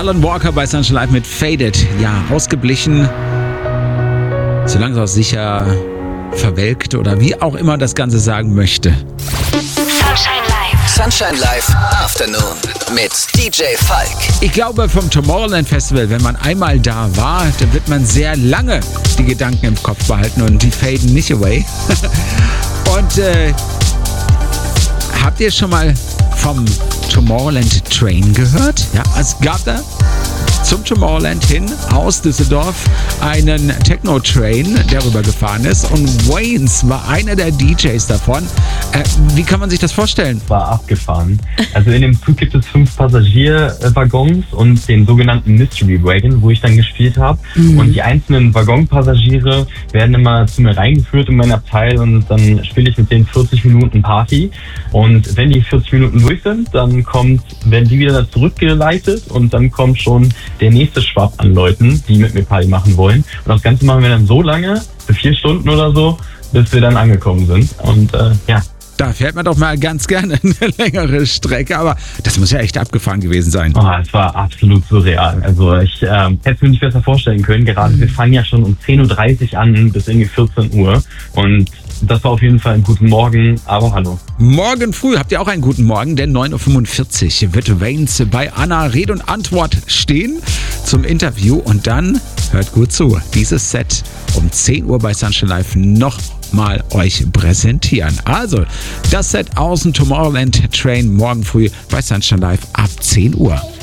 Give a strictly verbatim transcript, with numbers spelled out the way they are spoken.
Alan Walker bei Sunshine Live mit Faded. Ja, ausgeblichen, so langsam auch sicher verwelkt oder wie auch immer das Ganze sagen möchte. Sunshine Live. Sunshine Live Afternoon mit D J Falk. Ich glaube, vom Tomorrowland Festival, wenn man einmal da war, dann wird man sehr lange die Gedanken im Kopf behalten und die faden nicht away. Und äh, habt ihr schon mal vom Tomorrowland Train gehört? Ja, es gab da zum Tomorrowland hin aus Düsseldorf einen Techno-Train, der rüber gefahren ist. Und Waynes war einer der D Js davon. Äh, wie kann man sich das vorstellen? War abgefahren. Also in dem Zug gibt es fünf Passagierwaggons und den sogenannten Mystery Wagon, wo ich dann gespielt habe. Mhm. Und die einzelnen Waggonpassagiere werden immer zu mir reingeführt in mein Abteil und dann spiele ich mit denen vierzig Minuten Party. Und wenn die vierzig Minuten durch sind, dann kommt, werden die wieder zurückgeleitet und dann kommt schon der nächste Schwab an Leuten, die mit mir Party machen wollen. Und das Ganze machen wir dann so lange, für vier Stunden oder so, bis wir dann angekommen sind. Und äh, ja. Da fährt man doch mal ganz gerne eine längere Strecke, aber das muss ja echt abgefahren gewesen sein. Oh, es war absolut surreal. Also ich äh, hätte es mir nicht besser vorstellen können. Gerade wir fangen ja schon um zehn Uhr dreißig an bis irgendwie vierzehn Uhr. Und das war auf jeden Fall ein guten Morgen, aber hallo. Morgen früh habt ihr auch einen guten Morgen, denn neun Uhr fünfundvierzig wird Waynes bei Anna Rede und Antwort stehen zum Interview. Und dann, hört gut zu, dieses Set um zehn Uhr bei Sunshine Live noch mal euch präsentieren. Also, das Set aus dem Tomorrowland Train morgen früh bei Sunshine Live ab zehn Uhr.